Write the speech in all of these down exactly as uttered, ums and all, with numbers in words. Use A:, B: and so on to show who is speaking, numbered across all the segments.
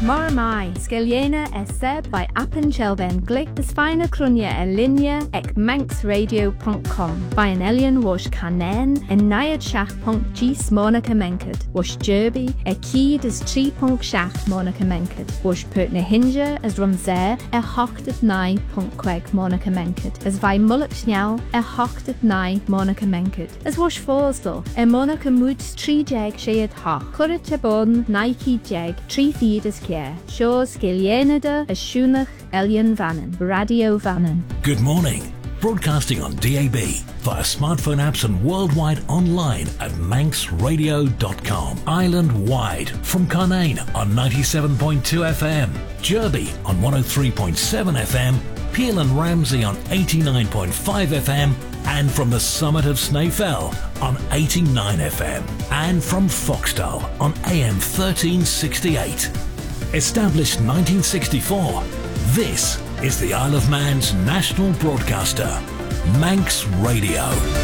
A: Mor mai, sgiliena e seb by appen chelben glick the spina crunia e linea ec manxradio dot com by an elian wash canen en nayad shach punk gis Monica Menkert wash derby e key as tree punk shach Monica Menkert wash put na hinja as rumzer e hochtet nai punk queg Monica Menkert as vai mullet schniau e hochtet nai Monica Menkert as wash forstel e Monica moods tree jag shayed hoch clurit te boden Nike jag tree feed as care shows skilienada as shunach elian vannen radio vannen.
B: Good morning. Broadcasting on D A B via smartphone apps and worldwide online at manx radio dot com. Island-wide from Carnane on ninety-seven point two F M, Derby on one oh three point seven F M, Peel and Ramsey on eighty-nine point five F M, and from the summit of Snaefell on eighty-nine F M, and from Foxdale on A M thirteen sixty-eight. Established nineteen sixty-four, this is the Isle of Man's national broadcaster, Manx Radio.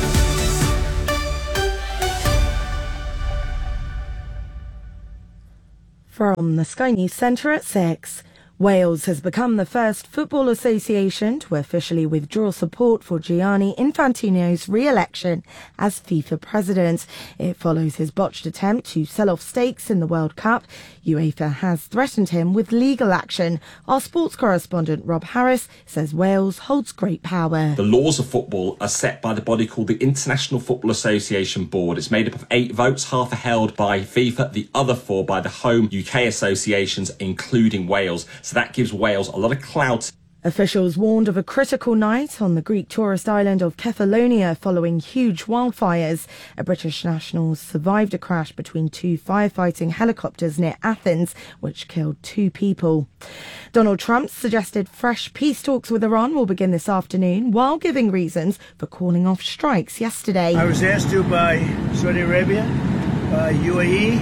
C: From the Sky News Centre at six. Wales has become the first football association to officially withdraw support for Gianni Infantino's re-election as FIFA president. It follows his botched attempt to sell off stakes in the World Cup. UEFA has threatened him with legal action. Our sports correspondent Rob Harris says Wales holds great power.
D: The laws of football are set by the body called the International Football Association Board. It's made up of eight votes, half are held by FIFA, the other four by the home U K associations, including Wales. So that gives Wales a lot of clout.
C: Officials warned of a critical night on the Greek tourist island of Kefalonia following huge wildfires. A British national survived a crash between two firefighting helicopters near Athens, which killed two people. Donald Trump suggested fresh peace talks with Iran will begin this afternoon, while giving reasons for calling off strikes yesterday.
E: I was asked to by Saudi Arabia, by U A E,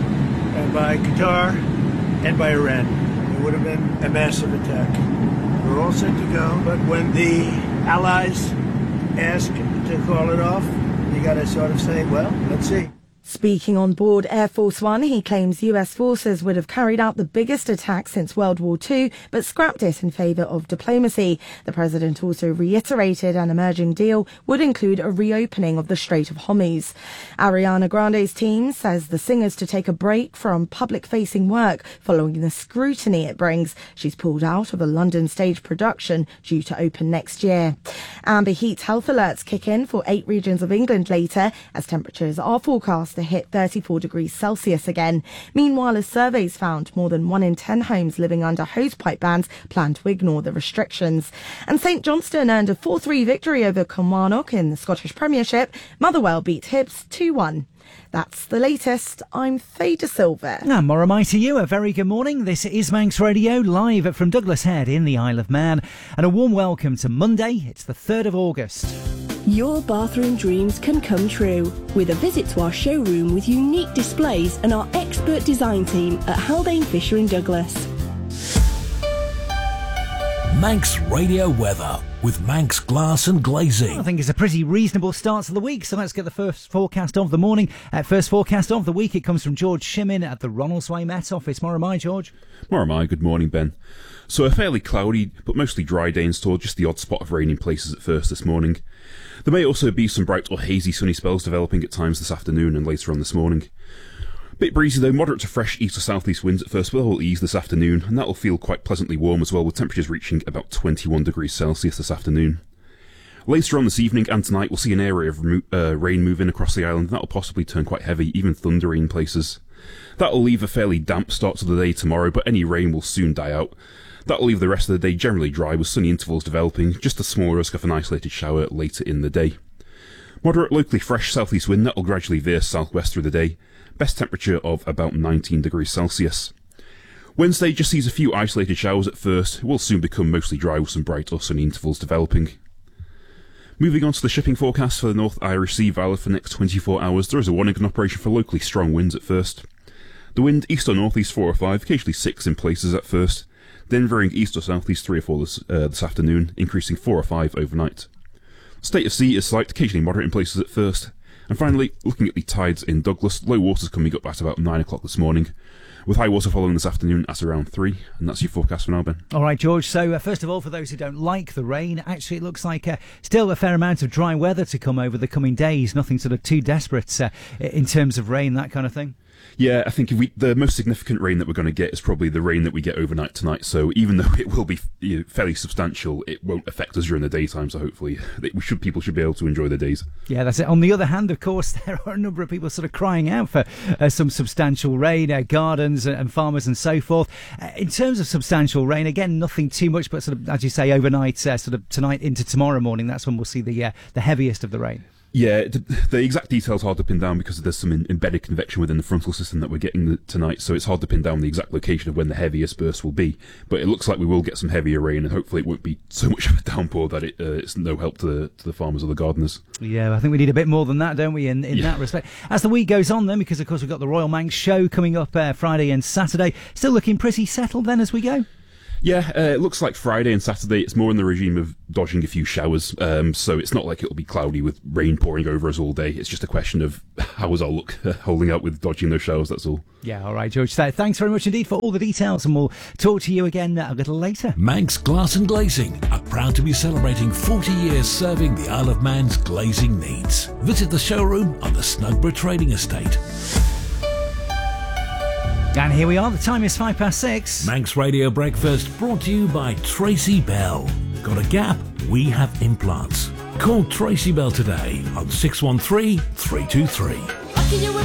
E: and by Qatar, and by Iran. It would have been a massive attack. We're all set to go, but when the allies ask to call it off, you got to sort of say, well, let's see.
C: Speaking on board Air Force One, he claims U S forces would have carried out the biggest attack since World War Two, but scrapped it in favour of diplomacy. The president also reiterated an emerging deal would include a reopening of the Strait of Hormuz. Ariana Grande's team says the singer's to take a break from public-facing work following the scrutiny it brings. She's pulled out of a London stage production due to open next year. Amber heat health alerts kick in for eight regions of England later, as temperatures are forecast to hit thirty-four degrees Celsius again. Meanwhile, as surveys found, more than one in ten homes living under hosepipe bans plan to ignore the restrictions. And St Johnstone earned a four three victory over Kilmarnock in the Scottish Premiership. Motherwell beat Hibs two one. That's the latest. I'm Faye De Silva.
F: And more am I to you. A very good morning. This is Manx Radio, live from Douglas Head in the Isle of Man. And a warm welcome to Monday. It's the third of August.
G: Your bathroom dreams can come true with a visit to our showroom with unique displays and our expert design team at Haldane Fisher in Douglas.
B: Manx Radio weather with Manx Glass and Glazing.
F: I think it's a pretty reasonable start to the week, so let's get the first forecast of the morning. Uh, first forecast of the week, it comes from George Shimmin at the Ronaldsway Met Office. More am I, George?
H: More am I. Good morning, Ben. So a fairly cloudy but mostly dry day in store, just the odd spot of rain in places at first this morning. There may also be some bright or hazy sunny spells developing at times this afternoon and later on this morning. Bit breezy though, moderate to fresh east or southeast winds at first, but will ease this afternoon, and that will feel quite pleasantly warm as well, with temperatures reaching about twenty-one degrees Celsius this afternoon. Later on this evening and tonight, we'll see an area of uh, rain move in across the island, and that will possibly turn quite heavy, even thundery in places. That will leave a fairly damp start to the day tomorrow, but any rain will soon die out. That will leave the rest of the day generally dry, with sunny intervals developing, just a small risk of an isolated shower later in the day. Moderate, locally fresh southeast wind that will gradually veer southwest through the day. Best temperature of about nineteen degrees Celsius. Wednesday just sees a few isolated showers at first. It will soon become mostly dry with some bright or sunny intervals developing. Moving on to the shipping forecast for the North Irish Sea valid for the next twenty-four hours, there is a warning in operation for locally strong winds at first. The wind east or northeast four or five, occasionally six in places at first, then varying east or southeast three or four this, uh, this afternoon, increasing four or five overnight. State of sea is slight, occasionally moderate in places at first. And finally, looking at the tides in Douglas, low waters coming up at about nine o'clock this morning, with high water following this afternoon at around three. And that's your forecast for now, Ben.
F: All right, George. So uh, first of all, for those who don't like the rain, actually it looks like uh, still a fair amount of dry weather to come over the coming days. Nothing sort of too desperate uh, in terms of rain, that kind of thing.
H: Yeah, I think if we, the most significant rain that we're going to get is probably the rain that we get overnight tonight. So even though it will be you know, fairly substantial, it won't affect us during the daytime. So hopefully, we should people should be able to enjoy their days. Yeah, that's it.
F: On the other hand, of course, there are a number of people sort of crying out for uh, some substantial rain, uh, gardens and farmers and so forth. Uh, in terms of substantial rain, again, nothing too much, but sort of, as you say, overnight, uh, sort of tonight into tomorrow morning. That's when we'll see the uh, the heaviest of the rain.
H: Yeah, the exact details are hard to pin down because there's some embedded convection within the frontal system that we're getting tonight, so it's hard to pin down the exact location of when the heaviest burst will be. But it looks like we will get some heavier rain, and hopefully it won't be so much of a downpour that it, uh, it's no help to the, to the farmers or the gardeners.
F: Yeah, I think we need a bit more than that, don't we, in, in yeah. that respect. As the week goes on then, because of course we've got the Royal Manx show coming up uh, Friday and Saturday, still looking pretty settled then as we go?
H: Yeah, uh, it looks like Friday and Saturday it's more in the regime of dodging a few showers, um, so it's not like it'll be cloudy with rain pouring over us all day. It's just a question of how is our luck uh, holding out with dodging those showers, that's all.
F: Yeah, all right, George. So thanks very much indeed for all the details, and we'll talk to you again a little later.
B: Manx Glass and Glazing are proud to be celebrating forty years serving the Isle of Man's glazing needs. Visit the showroom on the Snugborough Trading Estate.
F: And here we are, the time is five past six.
B: Manx Radio Breakfast brought to you by Tracy Bell. Got a gap? We have implants. Call Tracy Bell today on six one three, three two three.